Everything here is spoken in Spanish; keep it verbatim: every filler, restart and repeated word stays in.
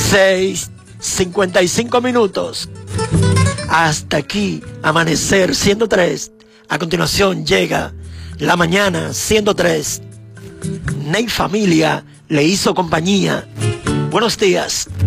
seis, cincuenta y cinco minutos. Hasta aquí, Amanecer ciento tres. A continuación llega La Mañana ciento tres. Ney Familia le hizo compañía. Buenos días.